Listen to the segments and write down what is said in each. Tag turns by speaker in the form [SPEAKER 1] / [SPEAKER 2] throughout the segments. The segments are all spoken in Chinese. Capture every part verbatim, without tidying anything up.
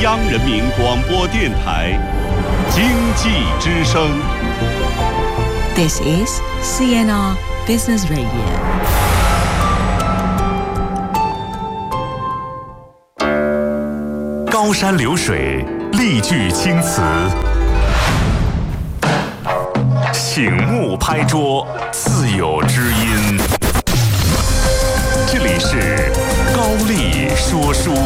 [SPEAKER 1] 央人民广播电台经济之声。
[SPEAKER 2] This is C N R Business Radio。
[SPEAKER 3] 高山流水，丽句青词，醒目拍桌，自有知音。这里是高丽说书。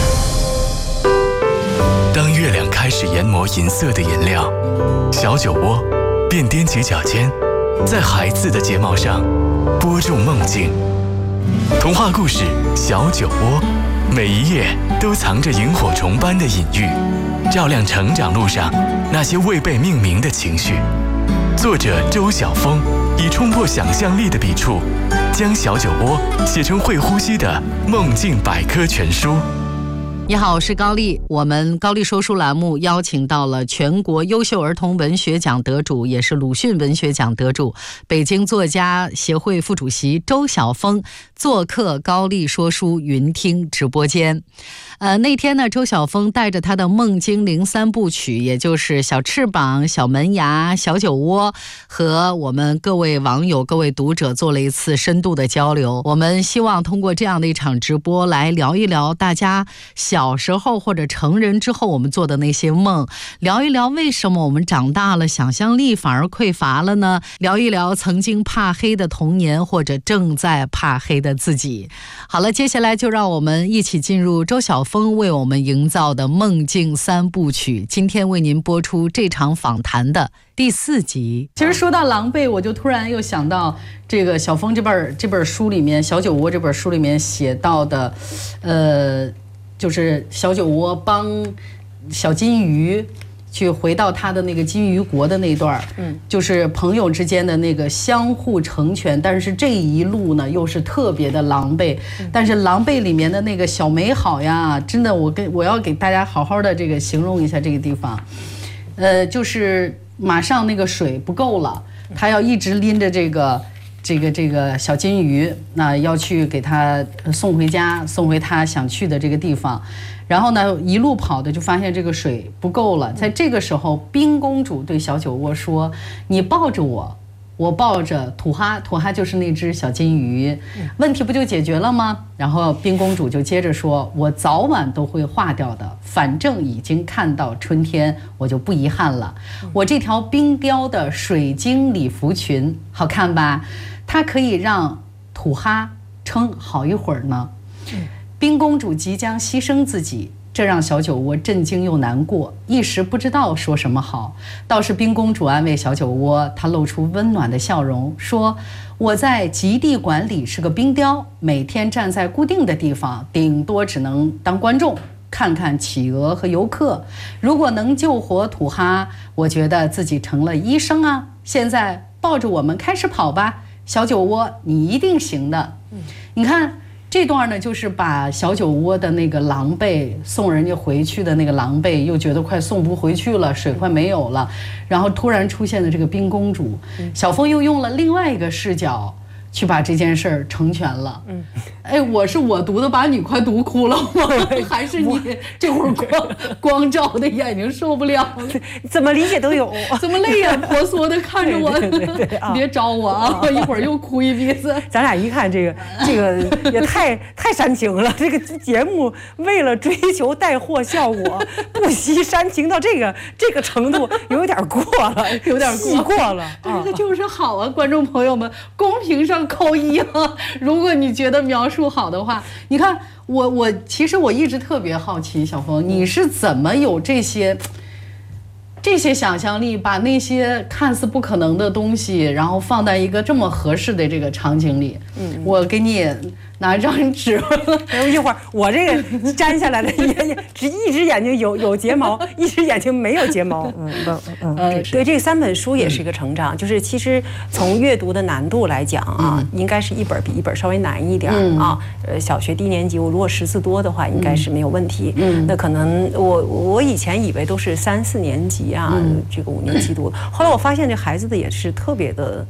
[SPEAKER 3] 当月亮开始研磨银色的颜料，小酒窝便踮起脚尖，在孩子的睫毛上播种梦境。童话故事《小酒窝》，每一页都藏着萤火虫般的隐喻，照亮成长路上那些未被命名的情绪。作者周晓峰以冲破想象力的笔触，将小酒窝写成会呼吸的梦境百科全书。
[SPEAKER 4] 你好，我是高丽。我们高丽说书栏目邀请到了全国优秀儿童文学奖得主，也是鲁迅文学奖得主，北京作家协会副主席周晓峰做客高丽说书云听直播间。呃，那天呢，周晓峰带着他的梦精灵三部曲，也就是小翅膀、小门牙、小酒窝，和我们各位网友、各位读者做了一次深度的交流。我们希望通过这样的一场直播来聊一聊大家小时候或者成人之后我们做的那些梦，聊一聊为什么我们长大了想象力反而匮乏了呢？聊一聊曾经怕黑的童年，或者正在怕黑的自己。好了，接下来就让我们一起进入周晓峰为我们营造的梦境三部曲。今天为您播出这场访谈的第四集。其实说到狼狈，我就突然又想到这个晓峰这本这本书里面，小酒窝这本书里面写到的，呃，就是小酒窝帮小金鱼去回到他的那个金鱼国的那段，嗯，就是朋友之间的那个相互成全，但是这一路呢又是特别的狼狈，但是狼狈里面的那个小美好呀，真的，我跟我要给大家好好的这个形容一下这个地方，呃，就是马上那个水不够了，他要一直拎着这个这个这个小金鱼，那要去给他送回家，送回他想去的这个地方。然后呢，一路跑的就发现这个水不够了。在这个时候，冰公主对小酒窝说：“你抱着我，我抱着土哈，土哈就是那只小金鱼，问题不就解决了吗？”然后冰公主就接着说：“我早晚都会化掉的，反正已经看到春天，我就不遗憾了。我这条冰雕的水晶礼服裙好看吧？它可以让土哈撑好一会儿呢。”冰公主即将牺牲自己，这让小酒窝震惊又难过，一时不知道说什么好。倒是冰公主安慰小酒窝，她露出温暖的笑容，说：“我在极地馆里是个冰雕，每天站在固定的地方，顶多只能当观众，看看企鹅和游客。如果能救活土哈，我觉得自己成了医生啊！现在抱着我们开始跑吧，小酒窝，你一定行的。”你看这段呢，就是把小酒窝的那个狼狈，送人家回去的那个狼狈，又觉得快送不回去了，水快没有了，然后突然出现的这个冰公主，小峰又用了另外一个视角去把这件事儿成全了。嗯，哎，我是我读的，把你快读哭了吗？还是你这会儿光光照的眼睛受不了了？
[SPEAKER 5] 怎么理解都有，
[SPEAKER 4] 怎么泪眼婆娑的看着我？对对对对啊、别招我啊！我一会儿又哭一鼻子。
[SPEAKER 5] 咱俩一看这个这个也太太煽情了，这个节目为了追求带货效果，不惜煽情到这个这个程度，有点过了，有点过过了。
[SPEAKER 4] 这个就是好啊，观众朋友们，公屏上扣一啊！如果你觉得描述好的话，你看我我其实我一直特别好奇，小峰，你是怎么有这些这些想象力，把那些看似不可能的东西，然后放在一个这么合适的这个场景里？嗯，我给你拿一张纸，
[SPEAKER 5] 一会儿我这个粘下来的也只一只眼睛有有睫毛，一只眼睛没有睫毛。嗯嗯嗯，呃，对，这三本书也是一个成长，就是其实从阅读的难度来讲啊，嗯、应该是一本比一本稍微难一点、嗯、啊。呃，小学低年级我如果识字多的话，应该是没有问题。嗯，那可能我我以前以为都是三四年级啊，嗯、这个五年级读，后来我发现这孩子的也是特别的。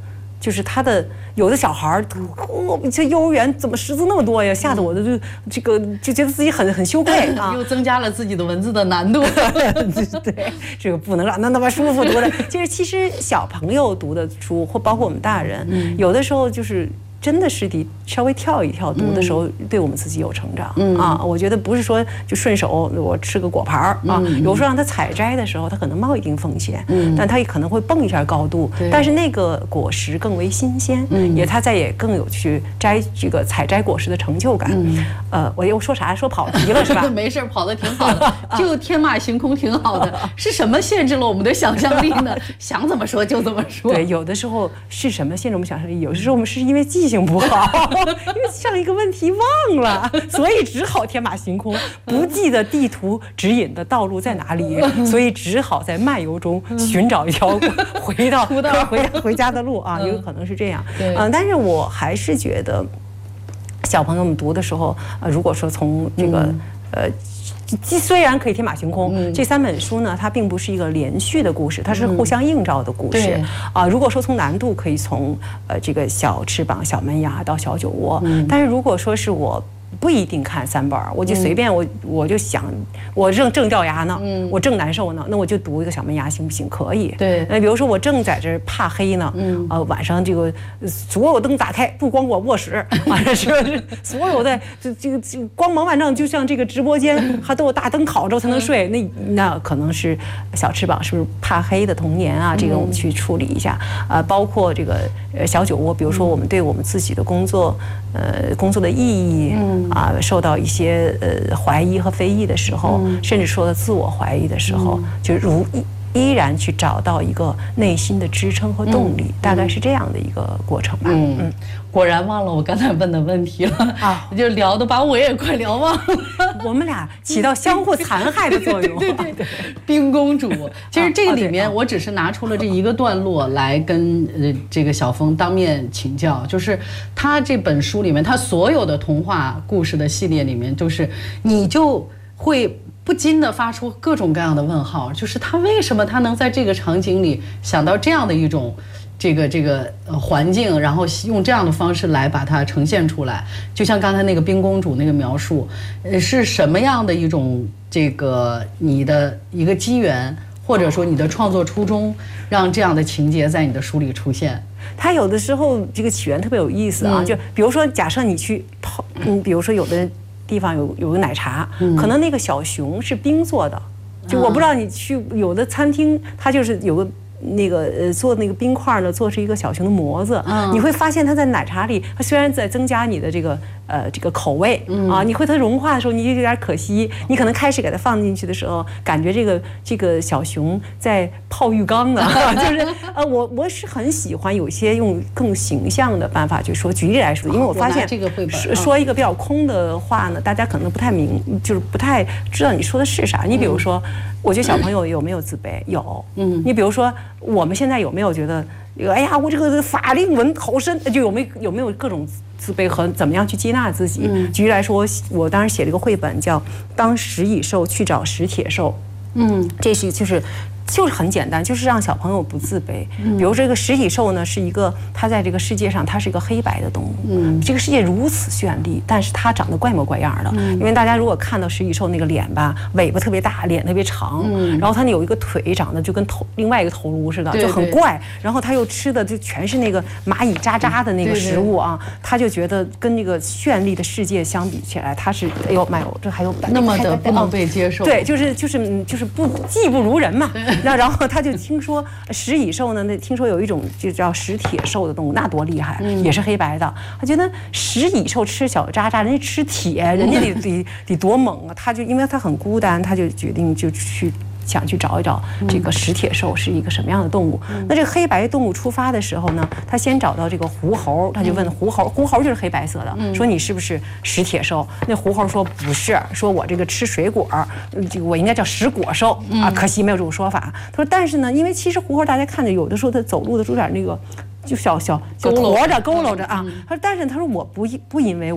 [SPEAKER 5] 就是他的有的小孩儿，哦，这幼儿园怎么识字那么多呀？吓得我的就这个就觉得自己很很羞愧啊，
[SPEAKER 4] 又增加了自己的文字的难度。
[SPEAKER 5] 对，这个不能让那那么舒服读的。就是其实小朋友读的书，或包括我们大人，嗯、有的时候就是真的是得稍微跳一跳读的时候，对我们自己有成长、嗯、啊。我觉得不是说就顺手我吃个果盘儿啊，嗯、有时候让他采摘的时候，他可能冒一定风险，嗯、但他也可能会蹦一下高度，但是那个果实更为新鲜，嗯、也他再也更有去摘这个采摘果实的成就感。嗯、呃，我又说啥说跑题了是吧？
[SPEAKER 4] 没事，跑得挺好的，就天马行空挺好的。是什么限制了我们的想象力呢？想怎么说就怎么说。
[SPEAKER 5] 对，有的时候是什么限制我们想象力？有的时候我们是因为记性不好，因为上一个问题忘了，所以只好天马行空，不记得地图指引的道路在哪里，所以只好在漫游中寻找一条回到回回家的路啊，有可能是这样。嗯，但是我还是觉得小朋友们读的时候，呃，如果说从这个呃。既虽然可以天马行空，嗯、这三本书呢，它并不是一个连续的故事，它是互相映照的故事。啊、呃，如果说从难度可以从呃这个小翅膀、小门牙到小酒窝，嗯、但是如果说是我。不一定看三本，我就随便我、嗯、我就想，我正正掉牙呢，嗯、我正难受呢，那我就读一个小门牙行不行？可以。
[SPEAKER 4] 对。
[SPEAKER 5] 那比如说我正在这怕黑呢，嗯、呃，晚上这个所有灯打开，不光我卧室，啊，是不是？所有的这这个这光芒万丈，就像这个直播间还都有大灯烤着才能睡，那那可能是小翅膀是不是怕黑的童年啊？这个我们去处理一下。啊、呃，包括这个呃小酒窝，比如说我们对我们自己的工作，呃，工作的意义。嗯啊，受到一些呃怀疑和非议的时候，嗯、甚至说自我怀疑的时候，嗯、就如依然去找到一个内心的支撑和动力，嗯、大概是这样的一个过程吧。
[SPEAKER 4] 嗯，嗯果然忘了我刚才问的问题了啊，就聊的把我也快聊忘了。
[SPEAKER 5] 我们俩起到相互残害的作用。
[SPEAKER 4] 对对对，冰公主，其实这个里面我只是拿出了这一个段落来跟呃这个小峰当面请教，就是他这本书里面，他所有的童话故事的系列里面，就是你就会不禁地发出各种各样的问号，就是他为什么他能在这个场景里想到这样的一种这个这个呃环境，然后用这样的方式来把它呈现出来。就像刚才那个冰公主那个描述，呃，是什么样的一种这个你的一个机缘，或者说你的创作初衷，让这样的情节在你的书里出现？
[SPEAKER 5] 它有的时候这个起源特别有意思啊，嗯、就比如说假设你去泡，嗯，比如说有的地方有有个奶茶，嗯、可能那个小熊是冰做的，就我不知道你去有的餐厅，它就是有个。那个呃做那个冰块呢，做是一个小熊的模子，嗯、你会发现它在奶茶里，它虽然在增加你的这个呃这个口味、嗯、啊，你会它融化的时候，你有点可惜。你可能开始给它放进去的时候，感觉这个这个小熊在泡浴缸呢，就是呃我我是很喜欢有些用更形象的办法去说。举例来说，因为我发现
[SPEAKER 4] 这个绘本
[SPEAKER 5] 说说一个比较空的话呢，大家可能不太明，就是不太知道你说的是啥。你比如说。嗯我觉得小朋友有没有自卑？有，嗯，你比如说我们现在有没有觉得，哎呀，我这个法令纹好深，就有没有有没有各种自卑和怎么样去接纳自己？嗯、举例来说，我我当时写了一个绘本叫《当食蚁兽去找食铁兽》，嗯，这是就是。就是很简单，就是让小朋友不自卑。比如这个食蚁兽呢，是一个它在这个世界上，它是一个黑白的动物。嗯，这个世界如此绚丽，但是它长得怪模怪样的。嗯，因为大家如果看到食蚁兽那个脸吧，尾巴特别大，脸特别长，嗯，然后它有一个腿长得就跟头另外一个头颅似的，就很怪。然后它又吃的就全是那个蚂蚁渣渣的那个食物啊，他就觉得跟那个绚丽的世界相比起来，它是哎呦妈呦，这还有
[SPEAKER 4] 那么的不能被接受。
[SPEAKER 5] 对，就是就是就是不技不如人嘛。那然后他就听说食蚁兽呢，那听说有一种就叫食铁兽的动物，那多厉害，嗯、也是黑白的。他觉得食蚁兽吃小渣渣，人家吃铁，人家得得得多猛啊！他就因为他很孤单，他就决定就去。想去找一找这个食铁兽是一个什么样的动物。嗯、那这个黑白动物出发的时候呢，他先找到这个狐猴，他就问狐猴，狐猴就是黑白色的，嗯、说你是不是食铁兽？那狐猴说不是，说我这个吃水果，这个我应该叫食果兽、嗯、啊，可惜没有这种说法。他说，但是呢，因为其实狐猴大家看着有的时候他走路的时候有点那个。就小小小驼着佝偻着啊，他说，但是他说我不不因为我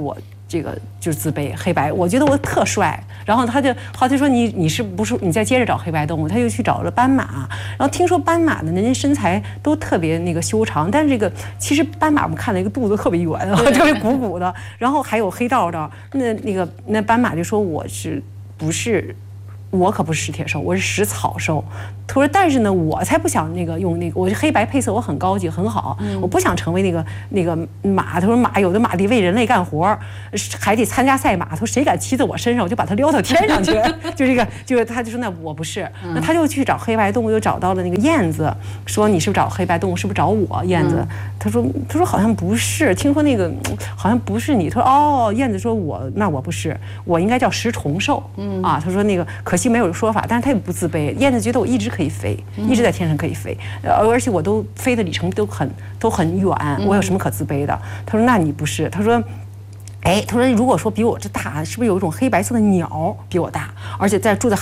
[SPEAKER 5] 这个就是自卑黑白，我觉得我特帅，然后他就好，他说你你是不是你再接着找黑白动物，他就去找了斑马，然后听说斑马的人家身材都特别那个修长，但是这个其实斑马我们看了一个肚子特别圆，特别鼓鼓的，然后还有黑道的，那那个那斑马就说我是不是。我可不是食铁兽，我是食草兽。他说，但是呢，我才不想那个用那个，我是黑白配色，我很高级很好，嗯、我不想成为那个那个马。他说马有的马得为人类干活，还得参加赛马。他说谁敢骑在我身上，我就把他撩到天上去。就这个，就他就说那我不是，那他就去找黑白动物，又找到了那个燕子，说你是不是找黑白动物？是不是找我？燕子，嗯、他说他说好像不是，听说那个好像不是你。他说哦，燕子说我那我不是，我应该叫食虫兽。嗯啊，他说那个可惜没有说法，但是他也不自卑。燕子觉得我一直可以飞，一直在天上可以飞，而且我都飞的里程都很都很远，我有什么可自卑的？他说那你不是，他说。哎，他说，如果说比我这大，是不是有一种黑白色的鸟比我大，而且在住在